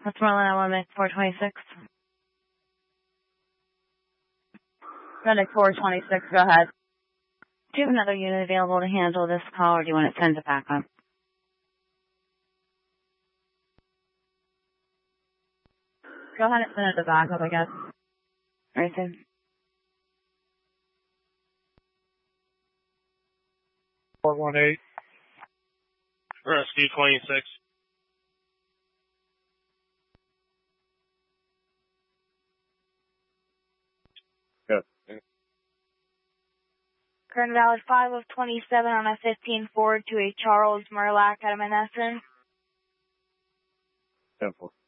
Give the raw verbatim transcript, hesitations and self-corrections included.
Westmoreland, I want to make four twenty-six. Medic four twenty-six, go ahead. Do you have another unit available to handle this call, or do you want it sent to backup? Go ahead and send it to backup, I guess. Right there. four one eight. Rescue twenty-six. Good. Current valid five of twenty-seven on a fifteen forward to a Charles Murlack at a Menneson. ten four.